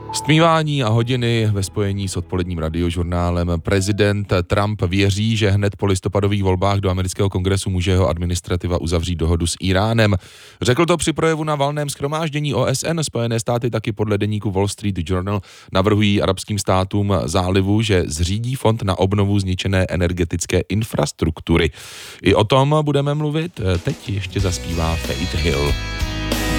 Stmívání a hodiny ve spojení s odpoledním radiožurnálem. Prezident Trump věří, že hned po listopadových volbách do amerického kongresu může jeho administrativa uzavřít dohodu s Íránem. Řekl to při projevu na valném shromáždění OSN. Spojené státy taky podle deníku Wall Street Journal navrhují arabským státům zálivu, že zřídí fond na obnovu zničené energetické infrastruktury. I o tom budeme mluvit. Teď ještě zaspívá Faith Hill.